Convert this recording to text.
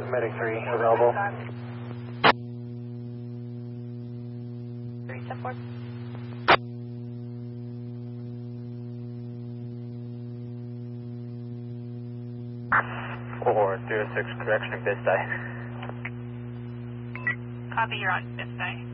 Medic 3 available. 3 support. Or 306 correction, Bistai. Copy, you're on Bistai.